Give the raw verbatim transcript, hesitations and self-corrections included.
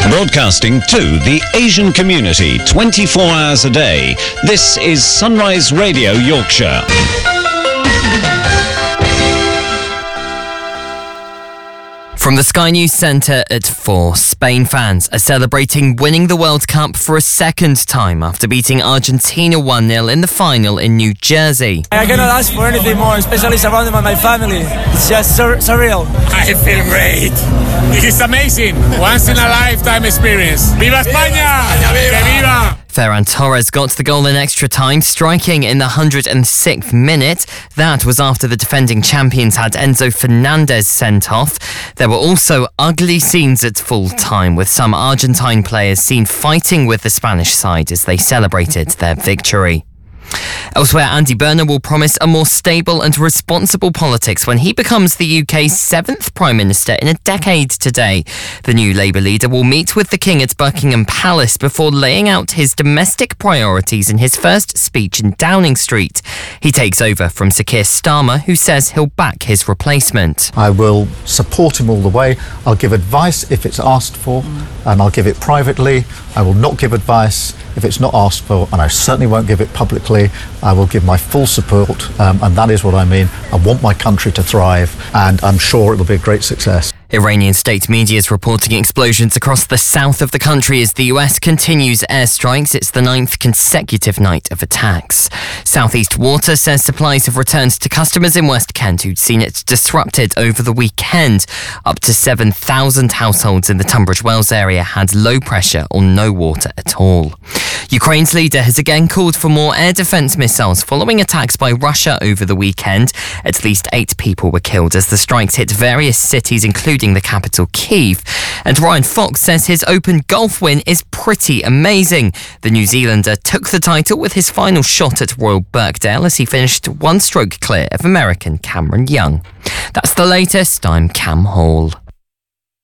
Broadcasting to the Asian community twenty-four hours a day, this is Sunrise Radio Yorkshire. From the Sky News Centre at four, Spain fans are celebrating winning the World Cup for a second time after beating Argentina one nil in the final in New Jersey. I cannot ask for anything more, especially surrounded by my family. It's just sur- surreal. I feel great. This is amazing. Once in a lifetime experience. ¡Viva España! ¡Que viva! Ferran Torres got the goal in extra time, striking in the one hundred sixth minute. That was after the defending champions had Enzo Fernandez sent off. There were also ugly scenes at full time, with some Argentine players seen fighting with the Spanish side as they celebrated their victory. Elsewhere, Andy Burnham will promise a more stable and responsible politics when he becomes the U K's seventh Prime Minister in a decade today. The new Labour leader will meet with the King at Buckingham Palace before laying out his domestic priorities in his first speech in Downing Street. He takes over from Sir Keir Starmer, who says he'll back his replacement. I will support him all the way. I'll give advice if it's asked for, and I'll give it privately. I will not give advice if it's not asked for, and I certainly won't give it publicly. I will give my full support, um, and that is what I mean. I want my country to thrive, and I'm sure it will be a great success. Iranian state media is reporting explosions across the south of the country as the U S continues airstrikes. It's the ninth consecutive night of attacks. Southeast Water says supplies have returned to customers in West Kent who'd seen it disrupted over the weekend. Up to seven thousand households in the Tunbridge Wells area had low pressure or no water at all. Ukraine's leader has again called for more air defense missiles following attacks by Russia over the weekend. At least eight people were killed as the strikes hit various cities, including the capital, Kyiv. And Ryan Fox says his Open golf win is pretty amazing. The New Zealander took the title with his final shot at Royal Birkdale as he finished one stroke clear of American Cameron Young. That's the latest. I'm Cam Hall.